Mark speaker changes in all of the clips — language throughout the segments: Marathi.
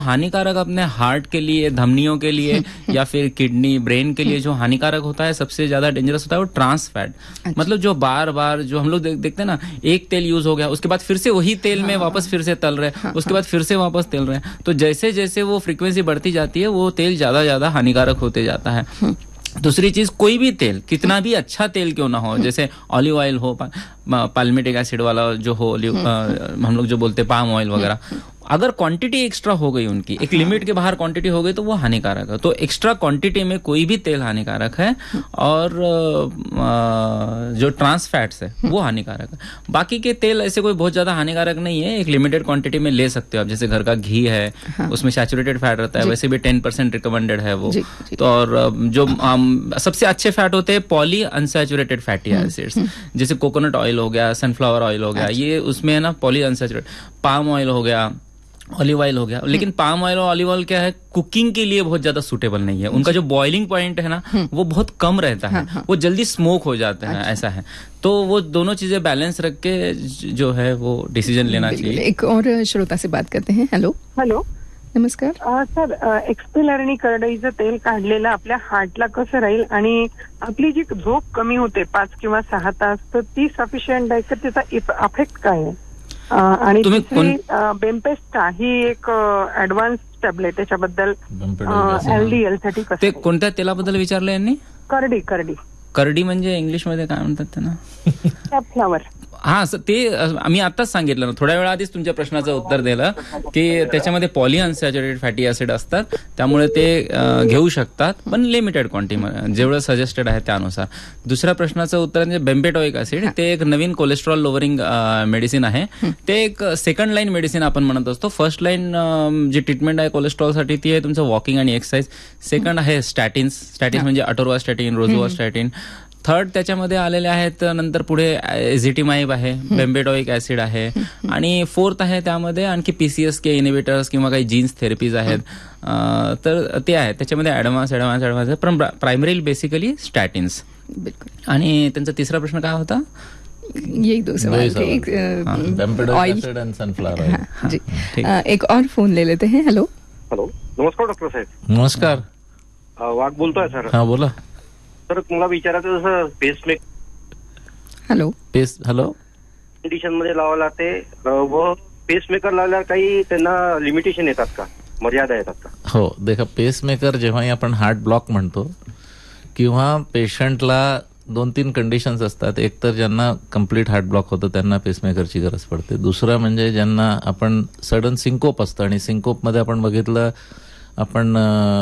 Speaker 1: हानिकारक अपने हार्ट के लिए, धमनियों के लिए या फिर किडनी, ब्रेन के लिए जो हानिकारक होता है, सबसे ज्यादा डेंजरस होता है वो ट्रांस फैट। मतलब जो बार बार जो हम लोग देखते हैं ना, एक तेल यूज हो गया, उसके बाद फिर से वही तेल में वापस फिर से तल रहे, उसके बाद फिर से वापस तल रहे हैं। तो जैसे जैसे वो फ्रीक्वेंसी बढ़ती जाती है, वो तेल ज्यादा ज्यादा हानिकारक होते जाता है। दूसरी चीज, कोई भी तेल, कितना भी अच्छा तेल क्यों ना हो, जैसे ऑलिव ऑयल हो, पाल्मिटिक एसिड वाला जो हो, हम लोग जो बोलते हैं पाम ऑयल वगैरह, अगर क्वांटिटी एक्स्ट्रा हो गई उनकी, एक लिमिट के बाहर क्वांटिटी हो गई, तो वो हानिकारक है। तो एक्स्ट्रा क्वांटिटी में कोई भी तेल हानिकारक है, और जो ट्रांस फैट्स है वो हानिकारक है। बाकी के तेल ऐसे कोई बहुत ज्यादा हानिकारक नहीं है, एक लिमिटेड क्वांटिटी में ले सकते हो आप। जैसे घर का घी है, उसमें सैचुरेटेड फैट रहता है, वैसे भी 10% रिकमेंडेड है वो। तो और जो सबसे अच्छे फैट होते हैं पॉली अनसैचुरेटेड फैटी एसिड्स, जैसे कोकोनट ऑयल हो गया, सनफ्लावर ऑयल हो गया, ये उसमें है ना पॉली अनसैचुरेटेड। पाम ऑयल हो गया, ऑलिव ऑयल हो गया। लेकिन पाम ऑयल और ऑलिव ऑयल क्या है, कुकिंग के लिए बहुत ज्यादा सूटेबल नहीं है। उनका जो बॉइलिंग पॉइंट है ना, वो बहुत कम रहता है, वो जल्दी स्मोक हो जाते हैं, ऐसा है। तो वो दोनों चीजें बैलेंस रख के जो है वो डिसीजन लेना चाहिए।
Speaker 2: एक और श्रोता से बात करते हैं। हेलो
Speaker 3: हॅलो,
Speaker 2: नमस्कार
Speaker 3: सर. एक्सपेल आणि करडईचं तेल काढलेलं आपल्या हार्टला कसं राहील, आणि आपली जी झोप कमी होते 5 किंवा 6 तास, तर ती सफिशियंट आहे का, त्याचा इफेक्ट काय आहे? आणि दुसरी बेम्पेस्टा ही एक ऍडव्हान्स टॅबलेट, त्याच्याबद्दल LDL साठी कसं?
Speaker 1: ते कोणत्या तेलाबद्दल विचारलं यांनी?
Speaker 3: करडी
Speaker 1: म्हणजे इंग्लिश मध्ये काय म्हणतात त्यांना?
Speaker 3: फ्लावर.
Speaker 1: हा, ते मी आताच सांगितलं ना, थोड्या वेळा आधीच तुमच्या प्रश्नाचं उत्तर दिलं की त्याच्यामध्ये पॉली अनसॅच्युरेटेड फॅटी ऍसिड असतात, त्यामुळे ते घेऊ शकतात, पण लिमिटेड क्वांटिटी, जेवढं सजेस्टेड आहे त्यानुसार. दुसऱ्या प्रश्नाचं उत्तर म्हणजे बेम्पेटोइक ऍसिड, ते एक नवीन कोलेस्ट्रॉल लोअरिंग मेडिसिन आहे. ते एक सेकंड लाईन मेडिसिन आपण म्हणत असतो. फर्स्ट लाईन जी ट्रीटमेंट आहे कोलेस्ट्रॉलसाठी ती आहे तुमचं वॉकिंग आणि एक्सरसाइज. सेकंड आहे स्टॅटिन्स म्हणजे अटोरवास्टॅटिन, रोझोवास्टॅटिन. थर्ड त्याच्यामध्ये आलेले आहेत नंतर पुढे एझिटिमाइब आहे, बेम्पेटोइक ऍसिड आहे, आणि फोर्थ आहे त्यामध्ये आणखी PCSK इनिबिटर्स किंवा काही जीन्स थेरपीज आहेत. तर ते आहे त्याच्यामध्ये ऍडव्हान्स पण प्रायमरी बेसिकली स्टॅटिन्स. आणि त्यांचा तिसरा प्रश्न काय होता?
Speaker 2: एक और फोन ले लेते हैं. हेलो
Speaker 4: नमस्कार डॉक्टर साहेब.
Speaker 1: नमस्कार,
Speaker 4: वाघ बोलतोय सर.
Speaker 1: हा बोला
Speaker 4: सर. मला विचारायचं जसं
Speaker 2: हॅलो
Speaker 4: कंडिशन मध्ये लावावं लागते, व पेसमेकर लावल्यावर काही त्यांना लिमिटेशन येतात का, मर्यादा येतात का?
Speaker 5: हो, देखा, पेसमेकर जेव्हाही आपण हार्ट ब्लॉक म्हणतो किंवा पेशंटला 2-3 कंडिशन्स असतात. एक तर ज्यांना कम्प्लीट हार्ट ब्लॉक होतं त्यांना पेसमेकरची गरज पडते. दुसरं म्हणजे ज्यांना आपण सडन सिंकोप असतं, आणि सिंकोपमध्ये आपण बघितलं, आपण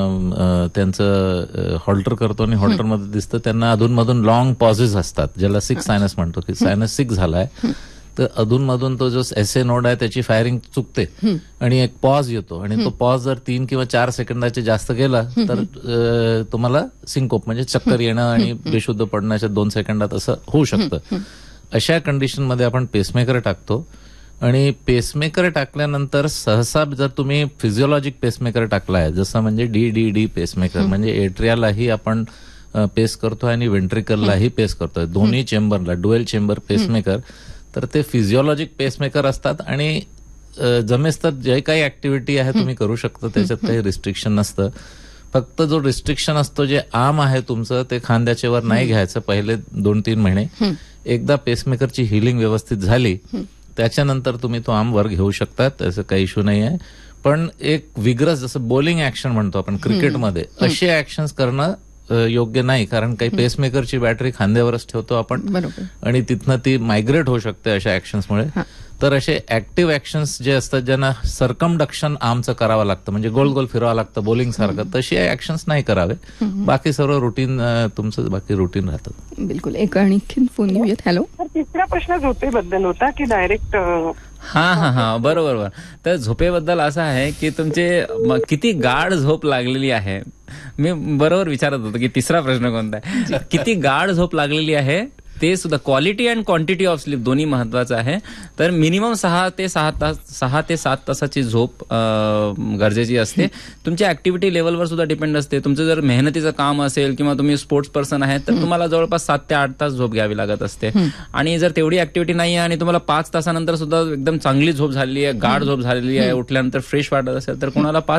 Speaker 5: त्यांचं हॉल्टर करतो आणि हॉल्टरमध्ये दिसतं त्यांना अधूनमधून लॉंग पॉझेस असतात, ज्याला सिक सायनस म्हणतो, की सायनस सिक झालाय तर अधूनमधून तो जो SA नोड आहे त्याची फायरिंग चुकते आणि एक पॉज येतो, आणि तो पॉज जर 3 किंवा 4 सेकंदाचे जास्त गेला तर तुम्हाला सिंकोप म्हणजे चक्कर येणं आणि बेशुद्ध पडण्याच्या 2 सेकंदात असं होऊ शकतं. अशा कंडिशनमध्ये आपण पेसमेकर टाकतो. आणि पेसमेकर टाकल्यानंतर सहसा जर तुम्ही फिजिओलॉजिक पेसमेकर टाकलाय, जसं म्हणजे DDD पेसमेकर, म्हणजे एट्रियालाही आपण पेस करतोय आणि वेंट्रिकललाही पेस करतोय, दोन्ही चेंबरला, ड्युएल चेंबर पेसमेकर, तर ते फिजिओलॉजिक पेसमेकर असतात. आणि जमेस तर जे काही ऍक्टिव्हिटी आहे तुम्ही करू शकता, त्याच्यात काही रिस्ट्रिक्शन नसतं. फक्त जो रिस्ट्रिक्शन असतो, जे आर्म आहे तुमचं ते खांद्याच्या वर नाही घ्यायचं पहिले 2-3 महिने. एकदा पेसमेकरची हिलिंग व्यवस्थित झाली त्याच्यानंतर तुम्ही तो आर्म वर घेऊ शकता, त्याचं काही इश्यू नाही आहे. पण एक विग्रस, जसं बॉलिंग ऍक्शन म्हणतो आपण क्रिकेटमध्ये, असे ऍक्शन्स करणं योग्य नाही, कारण काही पेसमेकरची बॅटरी खांद्यावरच ठेवतो आपण आणि तिथनं ती मायग्रेट होऊ शकते अशा ऍक्शन्समुळे. तर असे ऍक्टिव्ह ऍक्शन्स जे असतात ज्यांना सर्कमडक्शन आर्मचं करावं लागतं, म्हणजे गोल गोल फिरवावं लागतं बॉलिंग सारखं, तसे ऍक्शन्स नाही करावे. बाकी सर्व रुटीन तुमचं बाकी रुटीन राहतं.
Speaker 2: बिलकुल. एक आणखी फोन घेऊयात. हॅलो.
Speaker 3: तिसरा प्रश्न झोपेबद्दल होता की डायरेक्ट?
Speaker 1: हा बरोबर. तर झोपेबद्दल असं आहे की तुमचे किती गाढ झोप लागलेली आहे. मी बरोबर विचारत होतो की तिसरा प्रश्न कोणता आहे, किती गाढ झोप लागलेली आहे ते सुद्धा quality and quantity of sleep दोन्ही महत्वाचं आहे. तर मिनिमम 6 ते 7 तासाची झोप गरजेची असते. तुमच्या ऍक्टिव्हिटी लेवलवर सुद्धा डिपेंड असते. तुमचं जर मेहनतीचं काम असेल किंवा तुम्ही स्पोर्ट्स पर्सन आहे तर तुम्हाला जवळपास 7 ते 8 तास झोप घ्यावी लागत असते. आणि जर तेवढी ऍक्टिव्हिटी नाही आहे आणि तुम्हाला 5 तासानंतर सुद्धा एकदम चांगली झोप झाली आहे, गाढ झोप झालेली आहे, उठल्यानंतर फ्रेश वाटत असेल तर कोणाला